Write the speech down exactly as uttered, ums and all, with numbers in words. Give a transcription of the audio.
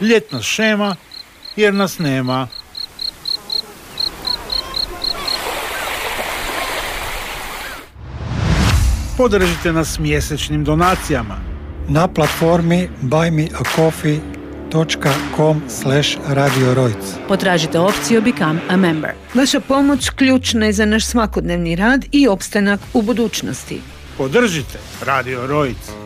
Ljetna šema jer nas nema. Podržite nas mjesečnim donacijama na platformi buy me a coffee dot com slash radio rojc. Potražite opciju Become a Member. Vaša pomoć ključna je za naš svakodnevni rad i opstanak u budućnosti. Podržite Radio Rojc.